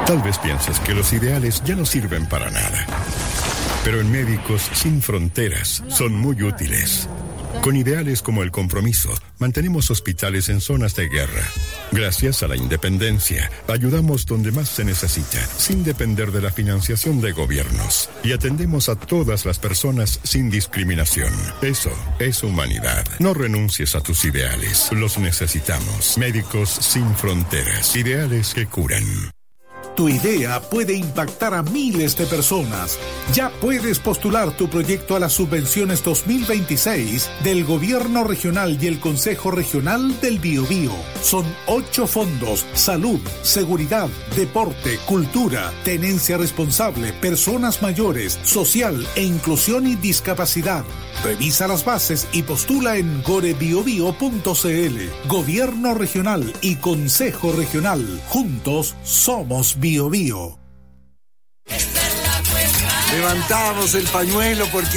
Tal vez pienses que los ideales ya no sirven para nada. Pero en Médicos Sin Fronteras son muy útiles. Con ideales como el compromiso, mantenemos hospitales en zonas de guerra. Gracias a la independencia, ayudamos donde más se necesita, sin depender de la financiación de gobiernos. Y atendemos a todas las personas sin discriminación. Eso es humanidad. No renuncies a tus ideales. Los necesitamos. Médicos Sin Fronteras. Ideales que curan. Tu idea puede impactar a miles de personas. Ya puedes postular tu proyecto a las subvenciones 2026 del Gobierno Regional y el Consejo Regional del Biobío. Son 8 fondos: salud, seguridad, deporte, cultura, tenencia responsable, personas mayores, social e inclusión y discapacidad. Revisa las bases y postula en gorebiobio.cl. Gobierno Regional y Consejo Regional. Juntos somos Biobío. Levantamos el pañuelo porque